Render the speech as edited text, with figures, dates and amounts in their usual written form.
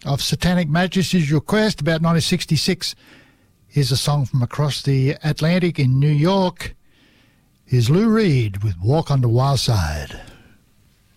of Satanic Majesty's request about 1966. Here's a song from across the Atlantic in New York. Here's Lou Reed with Walk on the Wild Side.